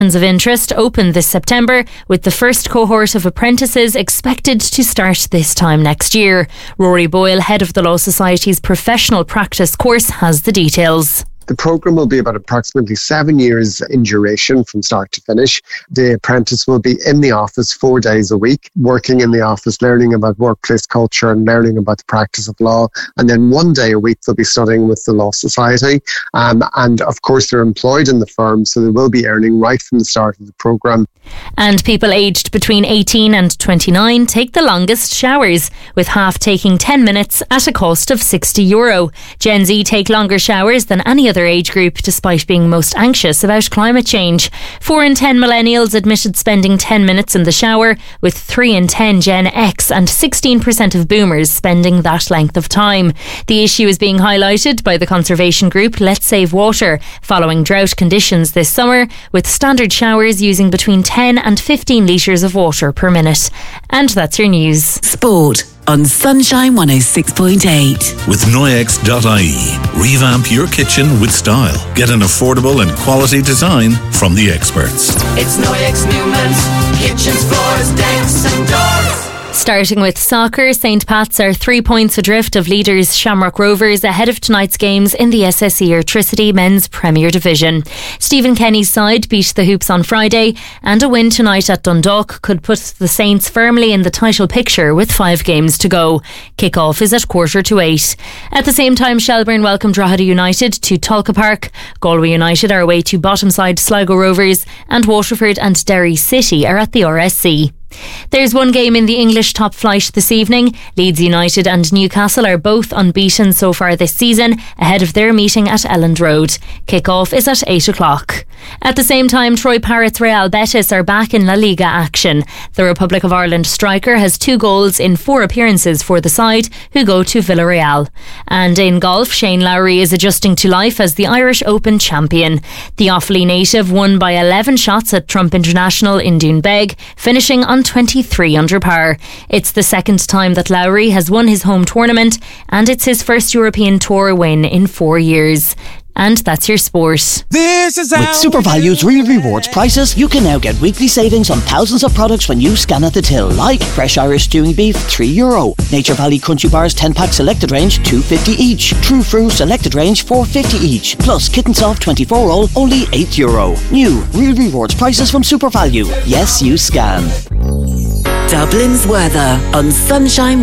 Of interest open this September, with the first cohort of apprentices expected to start this time next year. Rory Boyle, head of the Law Society's professional practice course, has the details. The programme will be about approximately 7 years in duration from start to finish. The apprentice will be in the office 4 days a week, working in the office, learning about workplace culture and learning about the practice of law. And then 1 day a week they'll be studying with the Law Society. And of course they're employed in the firm, so they will be earning right from the start of the programme. And people aged between 18 and 29 take the longest showers, with half taking 10 minutes at a cost of €60. Gen Z take longer showers than any other age group, despite being most anxious about climate change. 4 in 10 millennials admitted spending 10 minutes in the shower, with 3 in 10 Gen X and 16% of boomers spending that length of time. The issue is being highlighted by the conservation group Let's Save Water, following drought conditions this summer, with standard showers using between 10 and 15 litres of water per minute. And that's your news. Sport on Sunshine 106.8. With Noyex.ie. Revamp your kitchen with style. Get an affordable and quality design from the experts. It's Noyex Newman's kitchens, floors, decks and doors. Starting with soccer, St. Pat's are 3 points adrift of leaders Shamrock Rovers ahead of tonight's games in the SSE Airtricity Men's Premier Division. Stephen Kenny's side beat the Hoops on Friday, and a win tonight at Dundalk could put the Saints firmly in the title picture with 5 games to go. Kick-off is at 7:45. At the same time, Shelbourne welcome Drogheda United to Tulka Park. Galway United are away to bottom side Sligo Rovers, and Waterford and Derry City are at the RSC. There's one game in the English top flight this evening. Leeds United and Newcastle are both unbeaten so far this season, ahead of their meeting at Elland Road. Kick-off is at 8 o'clock. At the same time, Troy Parrott's Real Betis are back in La Liga action. The Republic of Ireland striker has 2 goals in 4 appearances for the side, who go to Villarreal. And in golf, Shane Lowry is adjusting to life as the Irish Open champion. The Offaly native won by 11 shots at Trump International in Doonbeg, finishing on 23 under par. It's the second time that Lowry has won his home tournament, and it's his first European Tour win in 4 years. And that's your sport. With SuperValue's Real Rewards prices, you can now get weekly savings on thousands of products when you scan at the till, like fresh Irish stewing beef, €3. Nature Valley Crunchy Bars 10-pack selected range, $2.50 each. True Fruit selected range, $4.50 each. Plus Kitten Soft 24-roll, only €8. New Real Rewards prices from SuperValue. Yes, you scan. Dublin's weather on Sunshine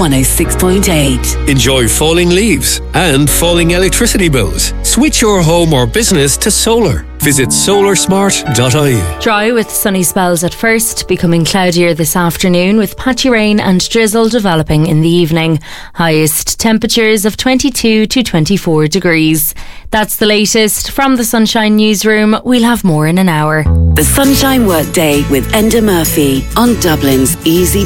106.8. Enjoy falling leaves and falling electricity bills. Switch your home or business to solar. Visit solarsmart.ie. Dry with sunny spells at first, becoming cloudier this afternoon with patchy rain and drizzle developing in the evening. Highest temperatures of 22 to 24 degrees. That's the latest from the Sunshine Newsroom. We'll have more in an hour. The Sunshine Workday with Enda Murphy on Dublin's Easy